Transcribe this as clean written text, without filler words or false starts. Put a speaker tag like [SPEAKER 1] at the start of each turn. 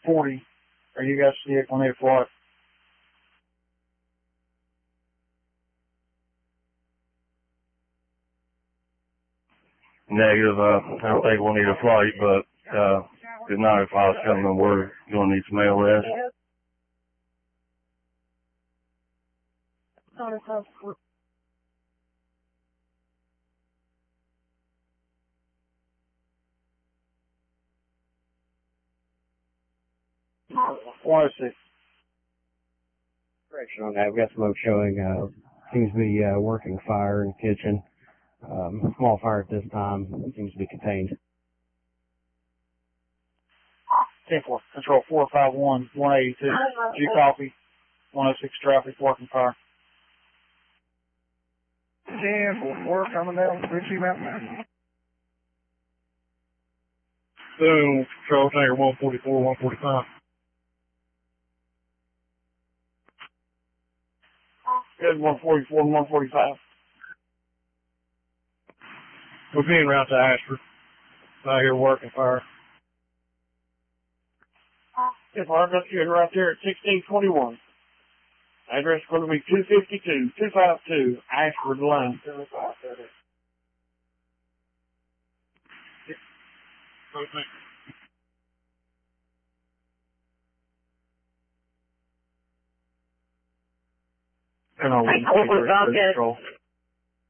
[SPEAKER 1] 40. Are you guys see it when they fly?
[SPEAKER 2] Negative. I don't think we'll need a flight, but good night. If I was coming, we're going to need some ALS.
[SPEAKER 3] Correction on that. We've got smoke showing. Seems to be working fire in the kitchen. Small fire at this time. It seems to be contained.
[SPEAKER 1] 10-4, control 451, 182. G copy, 106 traffic, working fire.
[SPEAKER 4] 10-4, coming down Ritchie Mountain.
[SPEAKER 1] Boom, control tanker 144, 145. Good, 144 and 145.
[SPEAKER 4] We're being route to Ashford. Out here working fire.
[SPEAKER 1] Yes, I've got you right there at 1621. Address is going to be 252, 252, Ashford Lane. And I'll control.